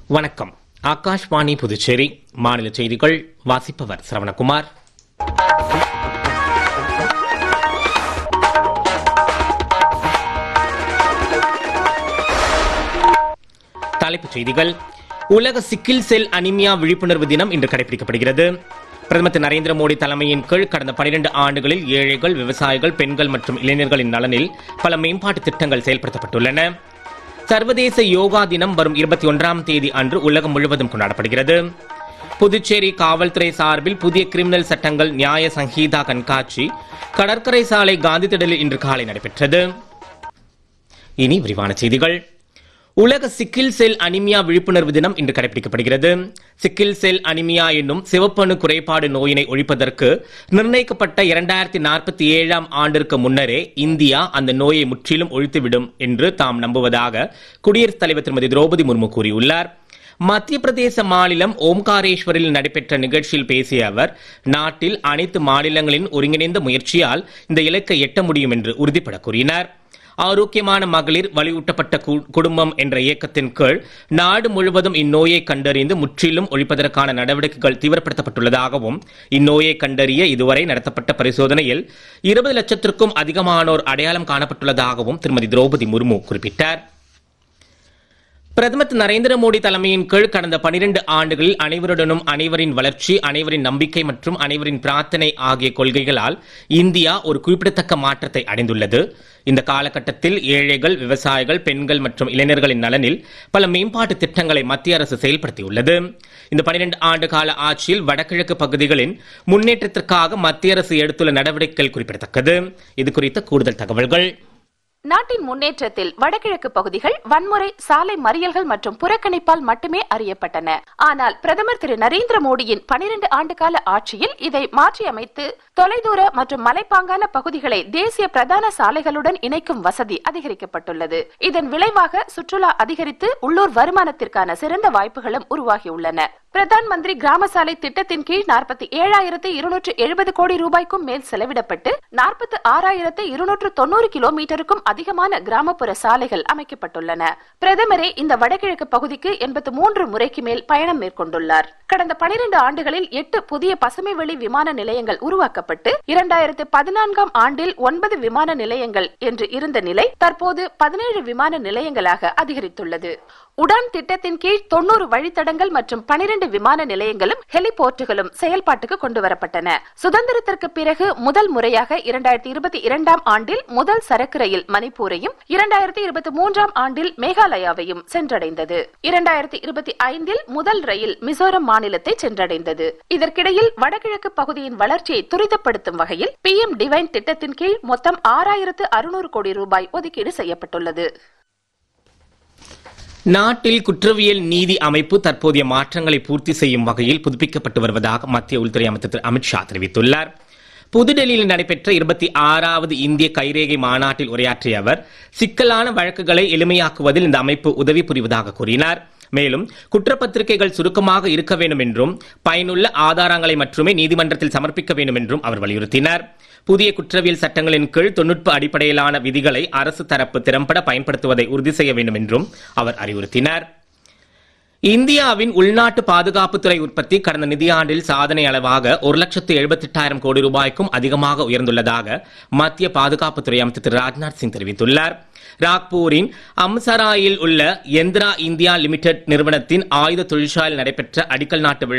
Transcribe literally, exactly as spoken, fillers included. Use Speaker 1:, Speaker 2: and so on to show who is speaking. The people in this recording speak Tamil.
Speaker 1: வணக்கம். ஆகாஷ்வாணி புதுச்சேரி மாநில செய்திகள் வாசிப்பவர் சரவணகுமார். தலைப்புச் செய்திகள். உலக சிக்கில் செல் அனிமியா விழிப்புணர்வு தினம் இன்று கடைபிடிக்கப்படுகிறது. பிரதமர் திரு நரேந்திர மோடி தலைமையின் கீழ் கடந்த பனிரெண்டு ஆண்டுகளில் ஏழைகள், விவசாயிகள், பெண்கள் மற்றும் இளைஞர்களின் நலனில் பல மேம்பாட்டு திட்டங்கள் செயல்படுத்தப்பட்டுள்ளன. சர்வதேச யோகா தினம் வரும் இருபத்தி ஒன்றாம் தேதி அன்று உலகம் முழுவதும் கொண்டாடப்படுகிறது. புதுச்சேரி காவல்துறை சார்பில் புதிய கிரிமினல் சட்டங்கள் நியாய சங்கீதா கண்காட்சி கடற்கரை சாலை காந்தி திடலில் இன்று காலை நடைபெற்றது. இனி விரிவான செய்திகள். உலக சிக்கில் செல் அனிமியா விழிப்புணர்வு தினம் இன்று கடைபிடிக்கப்படுகிறது. சிக்கில் செல் அனிமியா என்னும் சிவப்பணு குறைபாடு நோயினை ஒழிப்பதற்கு நிர்ணயிக்கப்பட்ட இரண்டாயிரத்தி நாற்பத்தி ஏழாம் ஆண்டிற்கு முன்னரே இந்தியா அந்த நோயை முற்றிலும் ஒழித்துவிடும் என்று தாம் நம்புவதாக குடியரசுத் தலைவர் திருமதி திரௌபதி முர்மு கூறியுள்ளார். மத்திய பிரதேச மாநிலம் ஓம்காரேஸ்வரில் நடைபெற்ற நிகழ்ச்சியில் பேசிய அவர், நாட்டில் அனைத்து மாநிலங்களின் ஒருங்கிணைந்த முயற்சியால் இந்த இலக்கை எட்ட முடியும் என்று உறுதிபட கூறினார். ஆரோக்கியமான மகளிர் வலியூட்டப்பட்ட குடும்பம் என்ற இயக்கத்தின் கீழ் நாடு முழுவதும் இந்நோயை கண்டறிந்து முற்றிலும் ஒழிப்பதற்கான நடவடிக்கைகள் தீவிரப்படுத்தப்பட்டுள்ளதாகவும், இந்நோயை கண்டறிய இதுவரை நடத்தப்பட்ட பரிசோதனையில் இருபது லட்சத்திற்கும் அதிகமானோர் அடையாளம் காணப்பட்டுள்ளதாகவும் திருமதி திரௌபதி முர்மு குறிப்பிட்டார். பிரதமர் திரு நரேந்திர மோடி தலைமையின் கீழ் கடந்த பனிரெண்டு ஆண்டுகளில் அனைவருடனும் அனைவரின் வளர்ச்சி, அனைவரின் நம்பிக்கை மற்றும் அனைவரின் பிரார்த்தனை ஆகிய கொள்கைகளால் இந்தியா ஒரு குறிப்பிடத்தக்க மாற்றத்தை அடைந்துள்ளது. இந்த காலகட்டத்தில் ஏழைகள், விவசாயிகள், பெண்கள் மற்றும் இளைஞர்களின் நலனில் பல மேம்பாட்டு திட்டங்களை மத்திய அரசு செயல்படுத்தியுள்ளது. இந்த பனிரெண்டு ஆண்டு கால ஆட்சியில் வடகிழக்கு பகுதிகளின் முன்னேற்றத்திற்காக மத்திய அரசு எடுத்துள்ள நடவடிக்கைகள் குறிப்பிடத்தக்கது. இது குறித்த கூடுதல் தகவல்கள்.
Speaker 2: நாட்டின் முன்னேற்றத்தில் வடகிழக்கு பகுதிகள் வன்முறை, சாலை மறியல்கள் மற்றும் புறக்கணிப்பால் மட்டுமே அறியப்பட்டன. ஆனால் பிரதமர் திரு நரேந்திர மோடியின் பனிரெண்டு ஆண்டு கால ஆட்சியில் இதை மாற்றியமைத்து தொலைதூர மற்றும் மலைப்பாங்கான பகுதிகளை தேசிய பிரதான சாலைகளுடன் இணைக்கும் வசதி அதிகரிக்கப்பட்டுள்ளது. இதன் விளைவாக சுற்றுலா அதிகரித்து உள்ளூர் வருமானத்திற்கான சிறந்த வாய்ப்புகளும் உருவாகியுள்ளன. பிரதான் மந்திரி கிராம சாலை திட்டத்தின் கீழ் நாற்பத்தி ஏழாயிரத்து இருநூற்று எழுபது கோடி ரூபாய்க்கும் மேல் செலவிடப்பட்டு நாற்பத்தி ஆறாயிரத்து இருநூற்று தொண்ணூறு கிலோமீட்டருக்கும் அதிகமான கிராமப்புற சாலைகள் அமைக்கப்பட்டுள்ளன. பிரதமரே இந்த வடகிழக்கு பகுதிக்கு எண்பத்தி மூன்று முறைக்கு மேல் பயணம் மேற்கொண்டுள்ளார். கடந்த பனிரெண்டு ஆண்டுகளில் எட்டு புதிய பசுமை வெளி விமான நிலையங்கள் உருவாக்கப்பட்டு இரண்டாயிரத்து பதினான்காம் ஆண்டில் ஒன்பது விமான நிலையங்கள் என்று இருந்த நிலை தற்போது பதினேழு விமான நிலையங்களாக அதிகரித்துள்ளது. உடான் திட்டத்தின் கீழ் தொண்ணூறு வழித்தடங்கள் மற்றும் பனிரெண்டு விமான நிலையங்களும் ஹெலிபோர்ட்டுகளும் செயல்பாட்டுக்கு கொண்டுவரப்பட்டன. சுதந்திரத்திற்கு பிறகு முதல் முறையாக இரண்டாயிரத்தி இருபத்தி இரண்டாம் ஆண்டில் முதல் சரக்கு ரயில் மணிப்பூரையும், இரண்டாயிரத்தி இருபத்தி மூன்றாம் ஆண்டில் மேகாலயாவையும் சென்றடைந்தது. இரண்டாயிரத்தி இருபத்தி ஐந்தில் முதல் ரயில் மிசோரம் மாநிலத்தை சென்றடைந்தது. இதற்கிடையில் வடகிழக்கு பகுதியின் வளர்ச்சியை துரிதப்படுத்தும் வகையில் பி எம் டிவைன் திட்டத்தின் கீழ் மொத்தம் ஆறாயிரத்து அறுநூறு கோடி ரூபாய் ஒதுக்கீடு செய்யப்பட்டுள்ளது.
Speaker 1: நாட்டில் குற்றவியல் நீதி அமைப்பு தற்போதைய மாற்றங்களை பூர்த்தி செய்யும் வகையில் புதுப்பிக்கப்பட்டு வருவதாக மத்திய உள்துறை அமைச்சர் திரு அமித்ஷா தெரிவித்துள்ளார். புதுடெல்லியில் நடைபெற்ற இருபத்தி ஆறாவது இந்திய கைரேகை மாநாட்டில் உரையாற்றிய அவர், சிக்கலான வழக்குகளை எளிமையாக்குவதில் இந்த அமைப்பு உதவி புரிவதாக கூறினார். மேலும் குற்றப்பத்திரிகைகள் சுருக்கமாக இருக்க வேண்டும் என்றும், பயனுள்ள ஆதாரங்களை மட்டுமே நீதிமன்றத்தில் சமர்ப்பிக்க வேண்டும் என்றும் அவர் வலியுறுத்தினார். புதிய குற்றவியல் சட்டங்களின் கீழ் தொழில்நுட்ப அடிப்படையிலான விதிகளை அரசு தரப்பு திறம்பட பயன்படுத்துவதை உறுதி செய்ய வேண்டும் என்றும் அவர் அறிவுறுத்தினார். இந்தியாவின் உள்நாட்டு பாதுகாப்புத்துறை உற்பத்தி கடந்த நிதியாண்டில் சாதனை அளவாக ஒரு லட்சத்து எழுபத்தி எட்டாயிரம் கோடி ரூபாய்க்கும் அதிகமாக உயர்ந்துள்ளதாக மத்திய பாதுகாப்புத்துறை அமைச்சர் திரு ராஜ்நாத் சிங் தெரிவித்துள்ளார். ராக்பூரின் அம்சராயில் உள்ள எந்திரா இந்தியா லிமிடெட் நிறுவனத்தின் ஆயுத தொழிற்சாலையில் நடைபெற்ற அடிக்கல் நாட்டு